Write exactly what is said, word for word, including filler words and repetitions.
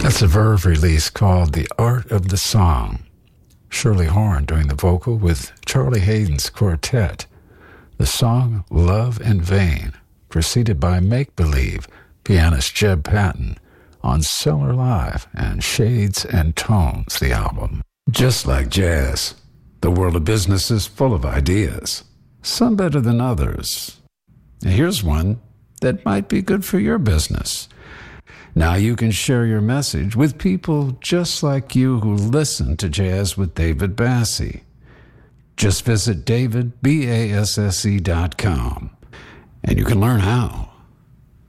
That's a Verve release called The Art of the Song. Shirley Horn doing the vocal with Charlie Hayden's quartet. The song Love in Vain, preceded by Make Believe, pianist Jeb Patton, on Cellar Live and Shades and Tones, the album. Just like jazz, the world of business is full of ideas, some better than others. Here's one that might be good for your business. Now you can share your message with people just like you who listen to Jazz with David Basse. Just visit david basse dot com and you can learn how.